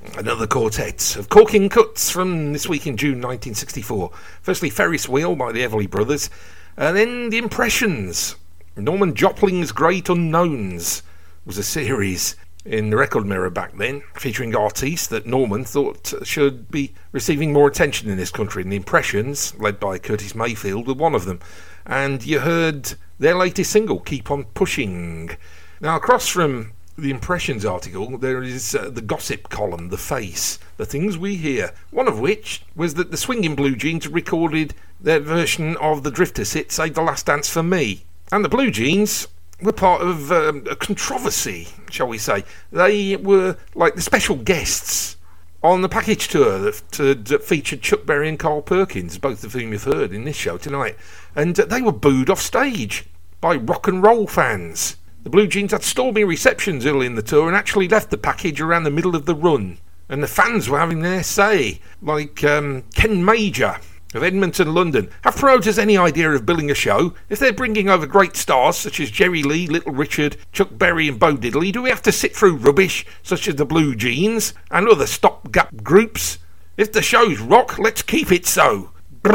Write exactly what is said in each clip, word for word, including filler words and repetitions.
Another quartet of corking cuts from this week in June nineteen sixty-four. Firstly, Ferris Wheel by the Everly Brothers, and then The Impressions. Norman Jopling's Great Unknowns was a series in the Record Mirror back then, featuring artists that Norman thought should be receiving more attention in this country, and The Impressions, led by Curtis Mayfield, were one of them. And you heard their latest single, Keep On Pushing. Now, across from the Impressions article, there is uh, the gossip column, The Face, the things we hear, one of which was that the Swingin' Blue Jeans recorded their version of the Drifters hit Save the Last Dance for Me. And the Blue Jeans were part of um, a controversy, shall we say. They were like the special guests on the package tour that, uh, that featured Chuck Berry and Carl Perkins, both of whom you've heard in this show tonight. And uh, they were booed off stage by rock and roll fans. The Blue Jeans had stormy receptions early in the tour and actually left the package around the middle of the run. And the fans were having their say, like um, Ken Major of Edmonton, London. Have promoters any idea of billing a show? If they're bringing over great stars such as Jerry Lee, Little Richard, Chuck Berry and Bo Diddley, do we have to sit through rubbish such as the Blue Jeans and other stopgap groups? If the show's rock, let's keep it so,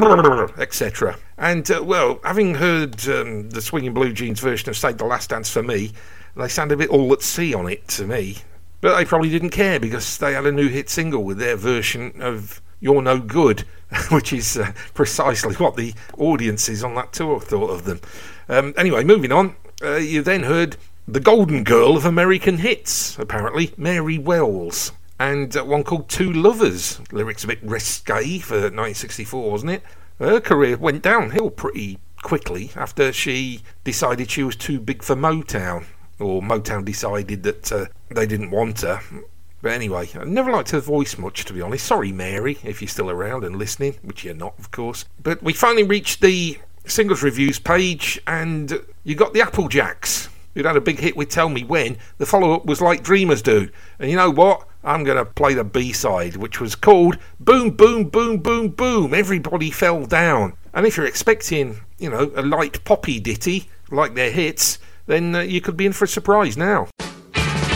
et cetera. And, uh, well, having heard um, the Swingin' Blue Jeans version of Save the Last Dance for Me, they sound a bit all at sea on it to me. But they probably didn't care because they had a new hit single with their version of You're No Good, which is uh, precisely what the audiences on that tour thought of them. Um, anyway, moving on, uh, you then heard the golden girl of American hits, apparently, Mary Wells, and uh, one called Two Lovers. Lyrics a bit risque for nineteen sixty-four, wasn't it? Her career went downhill pretty quickly after she decided she was too big for Motown, or Motown decided that uh, they didn't want her. But anyway, I never liked her voice much, to be honest. Sorry, Mary, if you're still around and listening, which you're not, of course. But we finally reached the singles reviews page, and you got the Applejacks, who'd had a big hit with Tell Me When. The follow-up was Like Dreamers Do. And you know what? I'm going to play the B-side, which was called Boom, Boom, Boom, Boom, Boom. Everybody Fell Down. And if you're expecting, you know, a light poppy ditty, like their hits, then uh, you could be in for a surprise now.